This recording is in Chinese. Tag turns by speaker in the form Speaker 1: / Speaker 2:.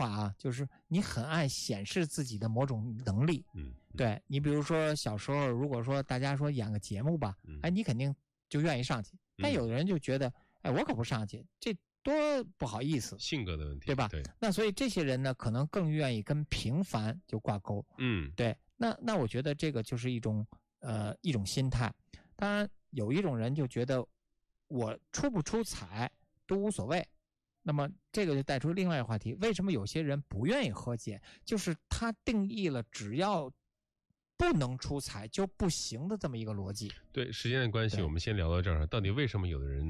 Speaker 1: 话啊，就是你很爱显示自己的某种能力。对，你比如说小时候，如果说大家说演个节目吧，你肯定就愿意上去。但有的人就觉得，我可不上去，这多不好意思，
Speaker 2: 性格的问题，
Speaker 1: 对吧？
Speaker 2: 对。
Speaker 1: 那所以这些人呢，可能更愿意跟平凡就挂钩。对。那我觉得这个就是一种心态。当然，有一种人就觉得我出不出彩都无所谓。那么这个就带出另外一个话题，为什么有些人不愿意和解？就是他定义了只要不能出彩就不行的这么一个逻辑。
Speaker 2: 对，时间的关系，我们先聊到这儿。到底为什么有的人